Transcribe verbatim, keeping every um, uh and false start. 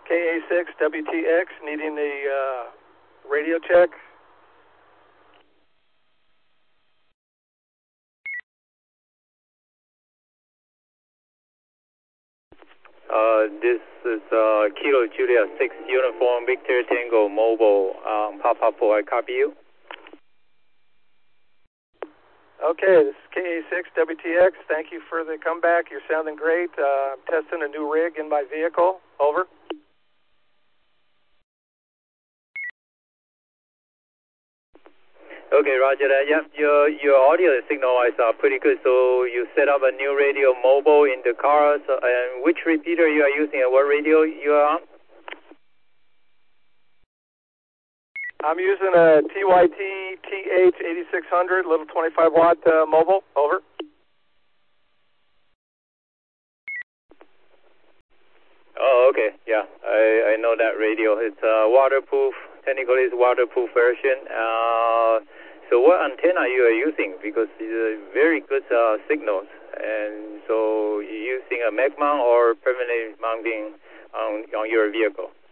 K A six W T X, needing the uh, radio check. Uh, this is uh, Kilo Julia six Uniform Victor Tango Mobile um, Papa four. I copy you. Okay, this is K A six W T X. Thank you for the comeback. You're sounding great. Uh, I'm testing a new rig in my vehicle. Over. Okay, roger that. Yeah, your your audio signal is uh, pretty good. So you set up a new radio mobile in the car. So, and which repeater you are using and what radio you are on? I'm using a T Y T T H eighty-six hundred, little twenty-five watt uh, mobile. Over. Oh, okay. Yeah, I, I know that radio. It's a waterproof, technically it's waterproof version. Uh, so what antenna you are using? Because it's a very good uh, signals. And so you're using a mag mount or permanent mounting on, on your vehicle?